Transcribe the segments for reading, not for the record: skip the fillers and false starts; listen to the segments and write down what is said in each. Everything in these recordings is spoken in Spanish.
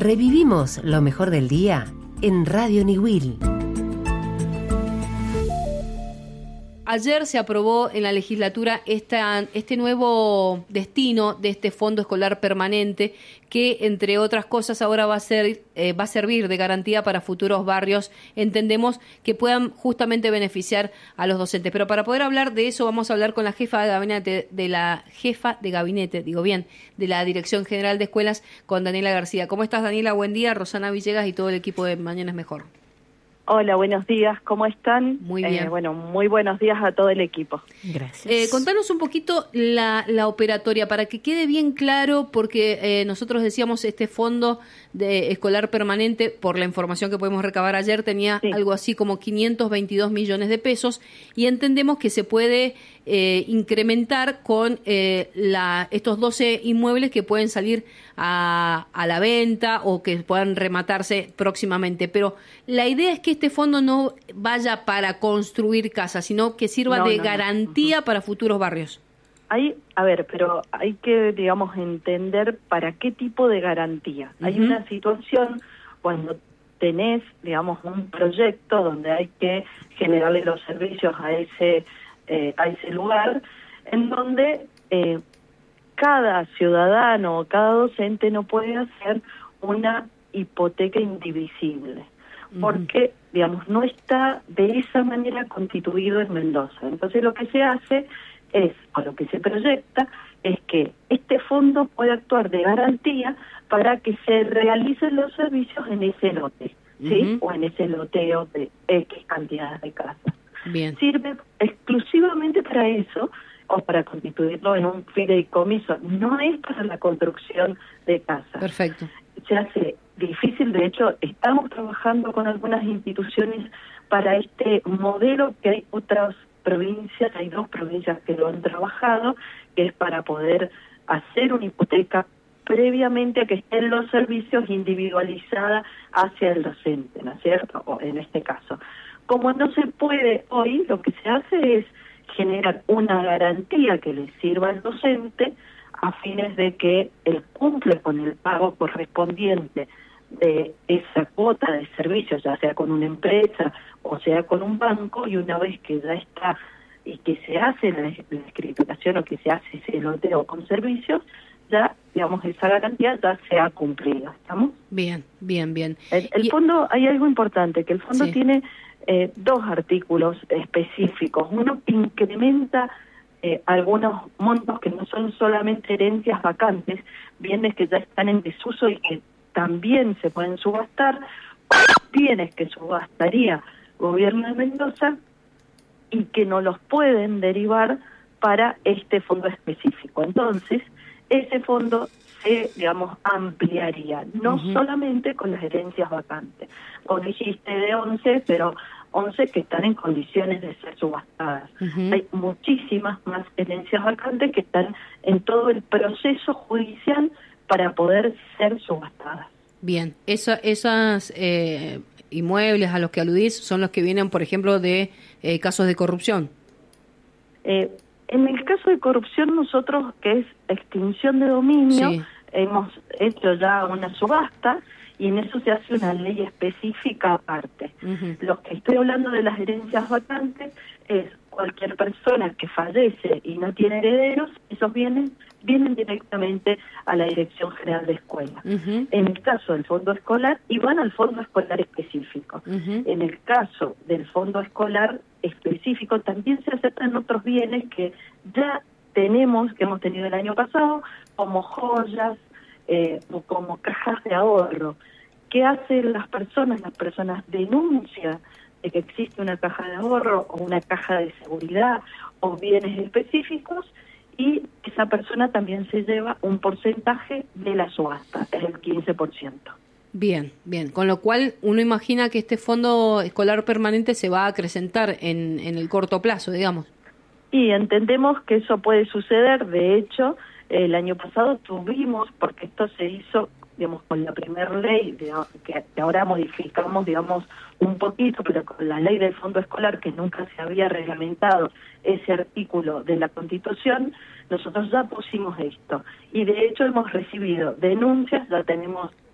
Revivimos lo mejor del día en Radio Niwil. Ayer se aprobó en la legislatura este nuevo destino de este Fondo Escolar Permanente que, entre otras cosas, ahora va a servir de garantía para futuros barrios, entendemos, que puedan justamente beneficiar a los docentes. Pero para poder hablar de eso vamos a hablar con la jefa de gabinete, de la Dirección General de Escuelas, con Daniela García. ¿Cómo estás, Daniela? Buen día. Rosana Villegas y todo el equipo de Mañana es Mejor. Hola, buenos días, ¿cómo están? Muy bien. Muy buenos días a todo el equipo. Gracias. Contanos un poquito la operatoria, para que quede bien claro, porque nosotros decíamos este fondo de escolar permanente, por la información que pudimos recabar ayer, tenía algo así como 522 millones de pesos, y entendemos que se puede incrementar con estos 12 inmuebles que pueden salir a la venta o que puedan rematarse próximamente. Pero la idea es que este fondo no vaya para construir casas, sino que sirva de garantía para futuros barrios. Pero hay que, entender para qué tipo de garantía. Hay una situación cuando tenés, un proyecto donde hay que generarle los servicios a ese lugar, en donde cada ciudadano o cada docente no puede hacer una hipoteca indivisible, porque, no está de esa manera constituido en Mendoza. Entonces lo que se hace o lo que se proyecta es que este fondo puede actuar de garantía para que se realicen los servicios en ese lote, ¿sí? O en ese loteo de X cantidades de casas. Bien. Sirve exclusivamente para eso, o para constituirlo en un fideicomiso, no es para la construcción de casas. Perfecto. Se hace difícil, de hecho, estamos trabajando con algunas instituciones para este modelo, que hay otras provincias, hay 2 provincias que lo han trabajado, que es para poder hacer una hipoteca previamente a que estén los servicios individualizada hacia el docente, ¿no es cierto? O en este caso. Como no se puede hoy, lo que se hace es generar una garantía que le sirva al docente a fines de que él cumple con el pago correspondiente de esa cuota de servicios, ya sea con una empresa o sea con un banco, y una vez que ya está y que se hace la escrituración o que se hace ese loteo con servicios, ya, esa garantía ya se ha cumplido. ¿Estamos? Bien. El fondo, hay algo importante, que el fondo tiene 2 artículos específicos. Uno que incrementa algunos montos que no son solamente herencias vacantes, bienes que ya están en desuso y que también se pueden subastar, bienes que subastaría Gobierno de Mendoza y que no los pueden derivar para este fondo específico. Entonces, ese fondo se, ampliaría, no solamente con las herencias vacantes. Vos dijiste de 11, pero 11 que están en condiciones de ser subastadas. Hay muchísimas más herencias vacantes que están en todo el proceso judicial para poder ser subastadas. Bien, esas inmuebles a los que aludís son los que vienen, por ejemplo, de casos de corrupción. En el caso de corrupción, nosotros, que es extinción de dominio, hemos hecho ya una subasta y en eso se hace una ley específica aparte. Lo que estoy hablando de las herencias vacantes es cualquier persona que fallece y no tiene herederos, esos bienes vienen directamente a la Dirección General de Escuelas. En el caso del fondo escolar, y van al fondo escolar específico. En el caso del fondo escolar específico, también se aceptan otros bienes que ya tenemos, que hemos tenido el año pasado, como joyas o como cajas de ahorro. ¿Qué hacen las personas? Las personas denuncian de que existe una caja de ahorro o una caja de seguridad o bienes específicos, y esa persona también se lleva un porcentaje de la subasta, es el 15%. Bien. Con lo cual uno imagina que este fondo escolar permanente se va a acrecentar en el corto plazo, digamos. Y entendemos que eso puede suceder. De hecho, el año pasado tuvimos, porque esto se hizo, con la primera ley, que ahora modificamos, un poquito, pero con la ley del fondo escolar, que nunca se había reglamentado ese artículo de la Constitución, nosotros ya pusimos esto. Y de hecho hemos recibido denuncias, ya tenemos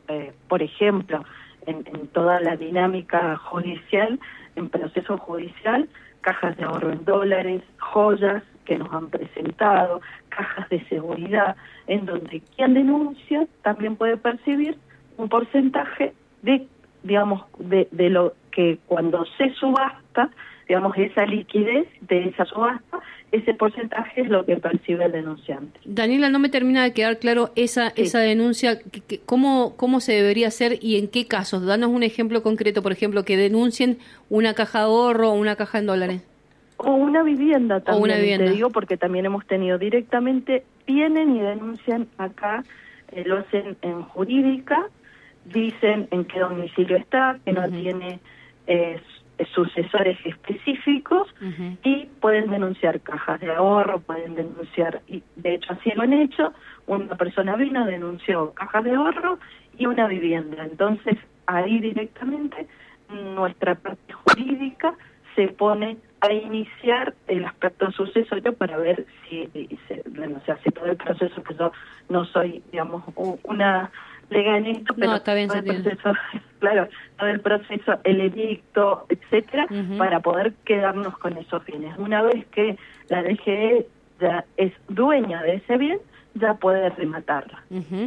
por ejemplo, en toda la dinámica judicial, en proceso judicial, cajas de ahorro en dólares, joyas que nos han presentado, cajas de seguridad, en donde quien denuncia también puede percibir un porcentaje de, digamos, de lo que cuando se subasta, digamos, esa liquidez de esa subasta, ese porcentaje es lo que percibe el denunciante. Daniela, no me termina de quedar claro esa denuncia, ¿cómo se debería hacer y en qué casos? Danos un ejemplo concreto, por ejemplo, que denuncien una caja de ahorro o una caja en dólares. O una vivienda también, o una vivienda. Te digo, porque también hemos tenido directamente, vienen y denuncian acá, lo hacen en jurídica, dicen en qué domicilio está, que no tiene sucesores específicos, y pueden denunciar cajas de ahorro, pueden denunciar, y de hecho así lo han hecho, una persona vino, denunció cajas de ahorro y una vivienda. Entonces ahí directamente nuestra parte jurídica se pone a iniciar el aspecto sucesorio para ver si se hace todo el proceso, que yo no soy, digamos, una legal en esto, pero está bien, todo el proceso, claro, todo el proceso, el edicto, etcétera, para poder quedarnos con esos bienes. Una vez que la DGE ya es dueña de ese bien, ya puede rematarla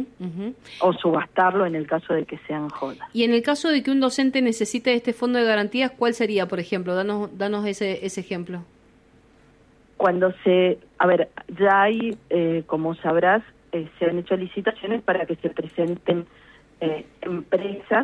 o subastarlo en el caso de que sean joyas. Y en el caso de que un docente necesite este fondo de garantías, ¿cuál sería, por ejemplo? Danos ese ejemplo. Cuando ya hay, como sabrás, se han hecho licitaciones para que se presenten empresas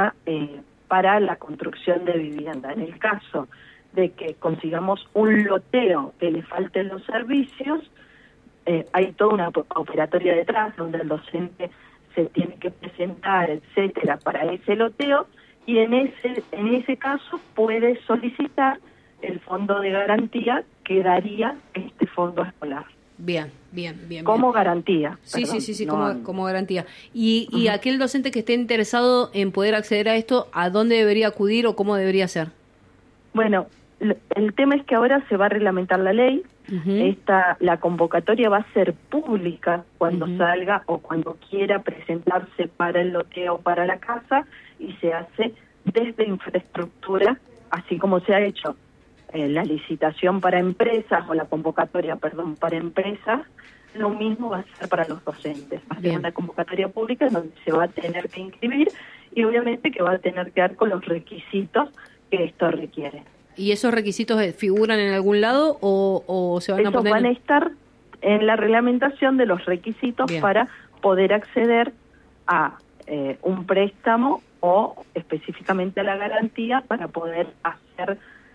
para la construcción de vivienda. En el caso de que consigamos un loteo que le falten los servicios, hay toda una operatoria detrás donde el docente se tiene que presentar, etcétera, para ese loteo, y en ese caso puede solicitar el fondo de garantía que daría este fondo escolar. Bien. Como garantía. Sí, como garantía. Y aquel docente que esté interesado en poder acceder a esto, ¿a dónde debería acudir o cómo debería hacer? Bueno, el tema es que ahora se va a reglamentar la ley. La convocatoria va a ser pública cuando salga o cuando quiera presentarse para el loteo para la casa, y se hace desde infraestructura, así como se ha hecho la licitación para empresas o la convocatoria, para empresas. Lo mismo va a ser para los docentes. Va a ser una convocatoria pública en donde se va a tener que inscribir y obviamente que va a tener que dar con los requisitos que esto requiere. ¿Y esos requisitos figuran en algún lado o se van a poner? Van a estar en la reglamentación de los requisitos para poder acceder a un préstamo o específicamente a la garantía para poder hacer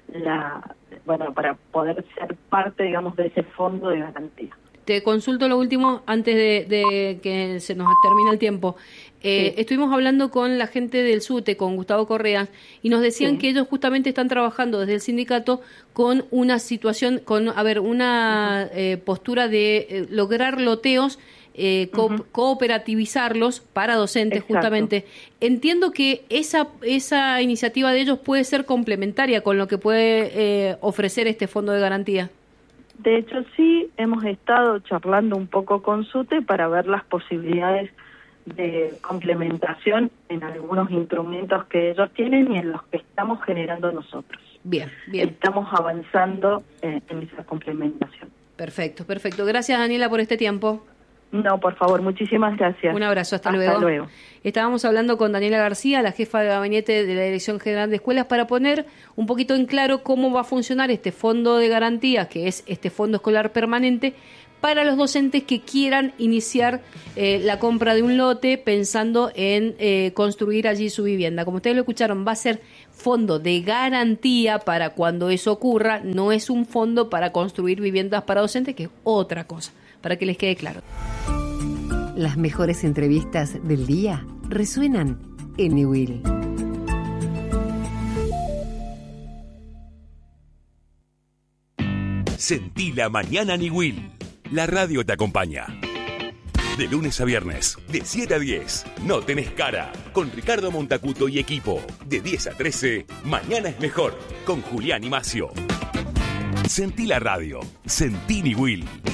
para poder ser parte, digamos, de ese fondo de garantía. Te consulto lo último antes de que se nos termine el tiempo. Estuvimos hablando con la gente del SUTE, con Gustavo Correa, y nos decían que ellos justamente están trabajando desde el sindicato con una situación, una postura de lograr loteos, cooperativizarlos para docentes. Exacto. Justamente. Entiendo que esa iniciativa de ellos puede ser complementaria con lo que puede ofrecer este fondo de garantía. De hecho, sí, hemos estado charlando un poco con SUTE para ver las posibilidades de complementación en algunos instrumentos que ellos tienen y en los que estamos generando nosotros. Bien. Estamos avanzando en esa complementación. Perfecto. Gracias, Daniela, por este tiempo. No, por favor, muchísimas gracias. Un abrazo, hasta luego. Estábamos hablando con Daniela García, la jefa de gabinete de la Dirección General de Escuelas, para poner un poquito en claro cómo va a funcionar este fondo de garantía, que es este fondo escolar permanente, para los docentes que quieran iniciar la compra de un lote pensando en construir allí su vivienda. Como ustedes lo escucharon, va a ser fondo de garantía para cuando eso ocurra, no es un fondo para construir viviendas para docentes, que es otra cosa, para que les quede claro. Las mejores entrevistas del día resuenan en Niwil. Sentí la mañana Niwil. La radio te acompaña. De lunes a viernes, de 7 a 10, No Tenés Cara, con Ricardo Montacuto y equipo. De 10 a 13, Mañana es Mejor, con Julián y Macio. Sentí la radio. Sentí Niwil.